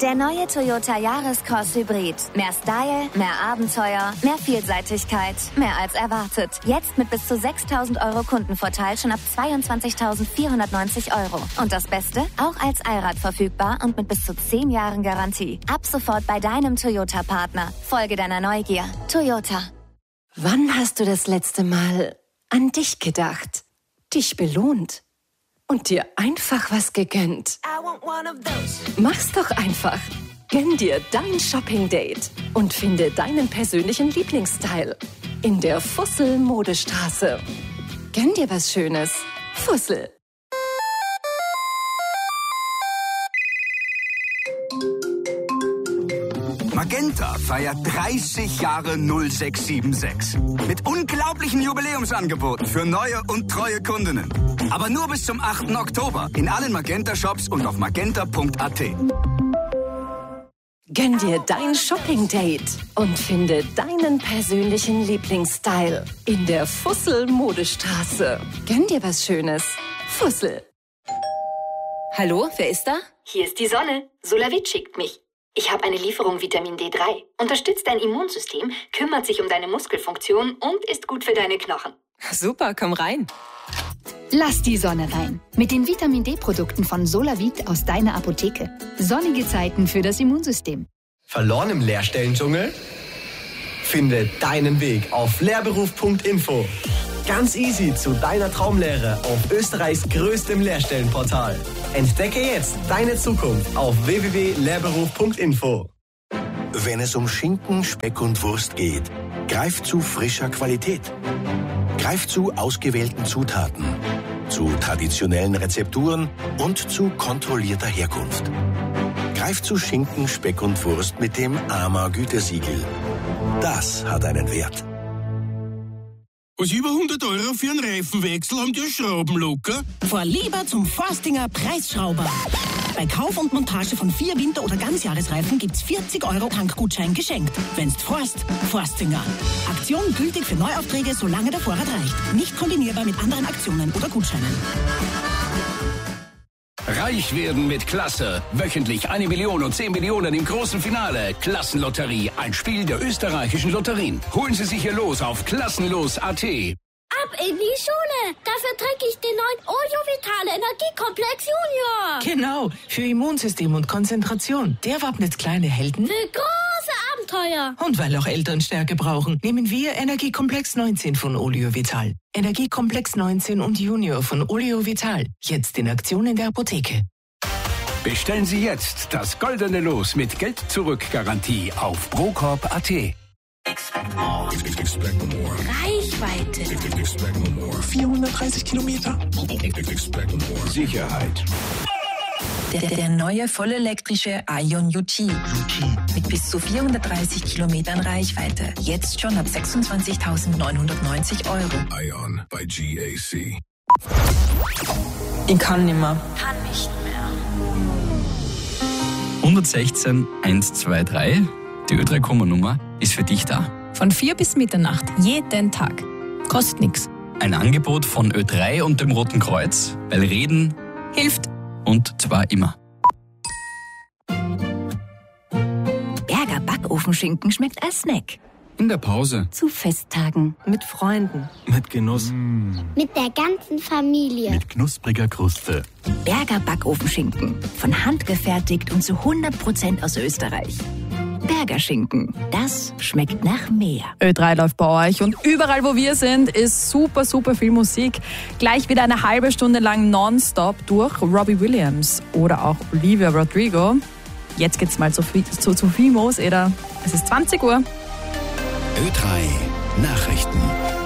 Der neue Toyota Yaris Hybrid. Mehr Style, mehr Abenteuer, mehr Vielseitigkeit, mehr als erwartet. Jetzt mit bis zu 6.000 € Kundenvorteil schon ab 22.490 €. Und das Beste? Auch als Allrad verfügbar und mit bis zu 10 Jahren Garantie. Ab sofort bei deinem Toyota-Partner. Folge deiner Neugier. Toyota. Wann hast du das letzte Mal an dich gedacht? Dich belohnt? Und dir einfach was gegönnt? Mach's doch einfach. Gönn dir dein Shopping-Date und finde deinen persönlichen Lieblingsstyle in der Fussel-Modestraße. Gönn dir was Schönes. Fussel. Magenta feiert 30 Jahre 0676. Mit unglaublichen Jubiläumsangeboten für neue und treue Kundinnen. Aber nur bis zum 8. Oktober in allen Magenta-Shops und auf magenta.at. Gönn dir dein Shopping-Date und finde deinen persönlichen Lieblingsstyle in der Fussel-Modestraße. Gönn dir was Schönes. Fussel. Hallo, wer ist da? Hier ist die Sonne. Solavit schickt mich. Ich habe eine Lieferung Vitamin D3. Unterstützt dein Immunsystem, kümmert sich um deine Muskelfunktion und ist gut für deine Knochen. Super, komm rein. Lass die Sonne rein. Mit den Vitamin D-Produkten von Solavit aus deiner Apotheke. Sonnige Zeiten für das Immunsystem. Verloren im Lehrstellendschungel? Finde deinen Weg auf lehrberuf.info. Ganz easy zu deiner Traumlehre auf Österreichs größtem Lehrstellenportal. Entdecke jetzt deine Zukunft auf www.lehrberuf.info. Wenn es um Schinken, Speck und Wurst geht, greift zu frischer Qualität. Greift zu ausgewählten Zutaten, zu traditionellen Rezepturen und zu kontrollierter Herkunft. Greift zu Schinken, Speck und Wurst mit dem AMA Gütesiegel. Das hat einen Wert. Was über 100 € für einen Reifenwechsel haben die Schrauben locker? Fahr lieber zum Forstinger Preisschrauber. Bei Kauf und Montage von 4 Winter- oder Ganzjahresreifen gibt's 40 € Tankgutschein geschenkt. Wenn's forst, Forstinger. Aktion gültig für Neuaufträge, solange der Vorrat reicht. Nicht kombinierbar mit anderen Aktionen oder Gutscheinen. Reich werden mit Klasse. Wöchentlich 1 Million und 10 Millionen im großen Finale. Klassenlotterie, ein Spiel der österreichischen Lotterien. Holen Sie sich Ihr Los auf klassenlos.at. Ab in die Schule! Dafür trinke ich den neuen Oleo Vitale Energiekomplex Junior. Genau, für Immunsystem und Konzentration. Der wappnet kleine Helden für große Abenteuer. Und weil auch Eltern Stärke brauchen, nehmen wir Energiekomplex 19 von Oleo Vital. Energiekomplex 19 und Junior von Oleo Vital. Jetzt in Aktion in der Apotheke. Bestellen Sie jetzt das goldene Los mit Geld-Zurück-Garantie auf procorp.at. Reichweite. 430 Kilometer. Sicherheit. Der neue vollelektrische Ion UT. Mit bis zu 430 Kilometern Reichweite. Jetzt schon ab 26.990 €. Ion bei GAC. Ich kann nicht mehr. Kann nicht mehr. 116 123, die Ö3-Nummer, ist für dich da. Von 4 bis Mitternacht, jeden Tag. Kostet nichts. Ein Angebot von Ö3 und dem Roten Kreuz, weil Reden hilft. Und zwar immer. Berger Backofenschinken schmeckt als Snack. In der Pause. Zu Festtagen. Mit Freunden. Mit Genuss. Mit der ganzen Familie. Mit knuspriger Kruste. Berger Backofenschinken. Von Hand gefertigt und zu 100% aus Österreich. Berger Schinken. Das schmeckt nach mehr. Ö3 läuft bei euch und überall, wo wir sind, ist super, super viel Musik. Gleich wieder eine halbe Stunde lang nonstop durch Robbie Williams oder auch Olivia Rodrigo. Jetzt geht's mal zu Sophie Moos-Eder. Es ist 20 Uhr. Ö3 Nachrichten.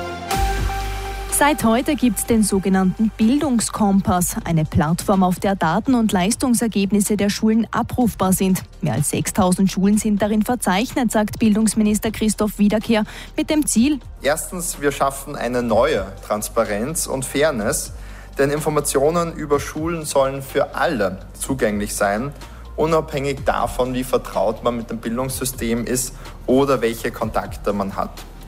Seit heute gibt es den sogenannten Bildungskompass, eine Plattform, auf der Daten und Leistungsergebnisse der Schulen abrufbar sind. Mehr als 6.000 Schulen sind darin verzeichnet, sagt Bildungsminister Christoph Wiederkehr, mit dem Ziel: Erstens, wir schaffen eine neue Transparenz und Fairness, denn Informationen über Schulen sollen für alle zugänglich sein, unabhängig davon, wie vertraut man mit dem Bildungssystem ist oder welche Kontakte man hat.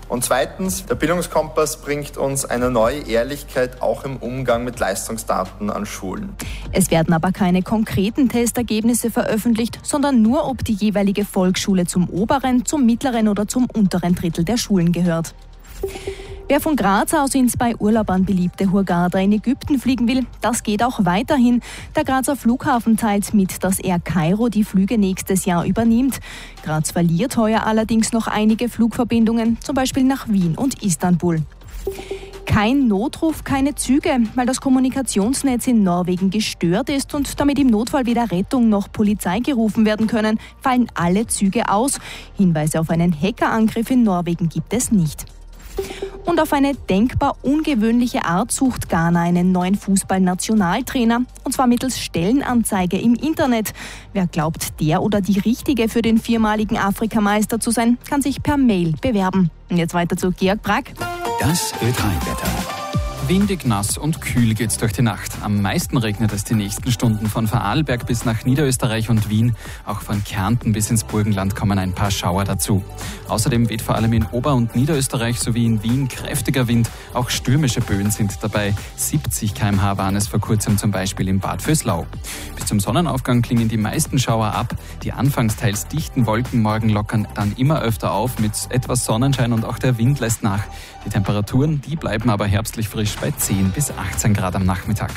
Und zweitens, der Bildungskompass bringt uns eine neue Ehrlichkeit auch im Umgang mit Leistungsdaten an Schulen. Es werden aber keine konkreten Testergebnisse veröffentlicht, sondern nur, ob die jeweilige Volksschule zum oberen, zum mittleren oder zum unteren Drittel der Schulen gehört. Wer von Graz aus ins bei Urlaub an beliebte Hurghada in Ägypten fliegen will, das geht auch weiterhin. Der Grazer Flughafen teilt mit, dass Air Kairo die Flüge nächstes Jahr übernimmt. Graz verliert heuer allerdings noch einige Flugverbindungen, zum Beispiel nach Wien und Istanbul. Kein Notruf, keine Züge, weil das Kommunikationsnetz in Norwegen gestört ist und damit im Notfall weder Rettung noch Polizei gerufen werden können, fallen alle Züge aus. Hinweise auf einen Hackerangriff in Norwegen gibt es nicht. Und auf eine denkbar ungewöhnliche Art sucht Ghana einen neuen Fußballnationaltrainer, und zwar mittels Stellenanzeige im Internet. Wer glaubt, der oder die Richtige für den 4-maligen Afrikameister zu sein, kann sich per Mail bewerben. Und jetzt weiter zu Georg Brack. Das Ö3-Wetter. Windig, nass und kühl geht's durch die Nacht. Am meisten regnet es die nächsten Stunden von Vorarlberg bis nach Niederösterreich und Wien. Auch von Kärnten bis ins Burgenland kommen ein paar Schauer dazu. Außerdem weht vor allem in Ober- und Niederösterreich sowie in Wien kräftiger Wind. Auch stürmische Böen sind dabei. 70 km/h waren es vor kurzem zum Beispiel in Bad Vöslau. Bis zum Sonnenaufgang klingen die meisten Schauer ab. Die anfangs teils dichten Wolken morgen lockern dann immer öfter auf mit etwas Sonnenschein und auch der Wind lässt nach. Die Temperaturen, die bleiben aber herbstlich frisch bei 10 bis 18 Grad am Nachmittag.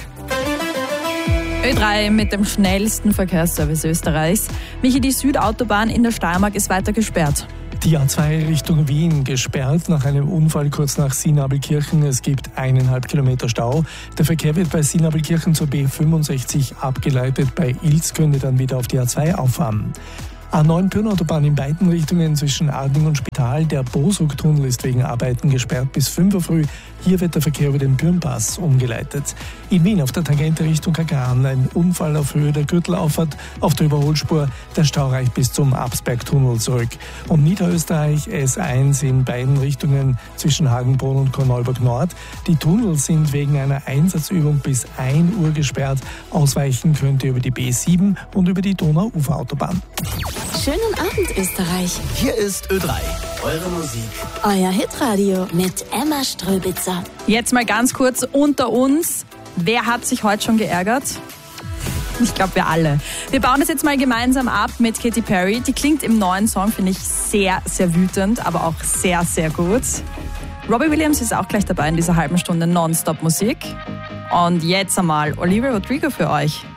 Ö3 mit dem schnellsten Verkehrsservice Österreichs. Michi, die Südautobahn in der Steiermark ist weiter gesperrt. Die A2 Richtung Wien gesperrt nach einem Unfall kurz nach Sinabelkirchen. Es gibt 1,5 Kilometer Stau. Der Verkehr wird bei Sinabelkirchen zur B65 abgeleitet. Bei Ilz könnte dann wieder auf die A2 auffahren. A9 Pyrnautobahn in beiden Richtungen zwischen Arding und Spital. Der Bosuk-Tunnel ist wegen Arbeiten gesperrt bis 5 Uhr früh. Hier wird der Verkehr über den Pyrnpass umgeleitet. In Wien auf der Tangente Richtung Kagran ein Unfall auf Höhe der Gürtelauffahrt auf der Überholspur. Der Stau reicht bis zum Absbergtunnel zurück. Und Niederösterreich S1 in beiden Richtungen zwischen Hagenbrunn und Korneuburg Nord. Die Tunnel sind wegen einer Einsatzübung bis 1 Uhr gesperrt. Ausweichen könnt ihr über die B7 und über die Donau-Ufer-Autobahn. Schönen Abend, Österreich. Hier ist Ö3, eure Musik. Euer Hitradio mit Emma Ströbitzer. Jetzt mal ganz kurz unter uns. Wer hat sich heute schon geärgert? Ich glaube, wir alle. Wir bauen das jetzt mal gemeinsam ab mit Katy Perry. Die klingt im neuen Song, finde ich, sehr, sehr wütend, aber auch sehr, sehr gut. Robbie Williams ist auch gleich dabei in dieser halben Stunde Nonstop-Musik. Und jetzt einmal Olivia Rodrigo für euch.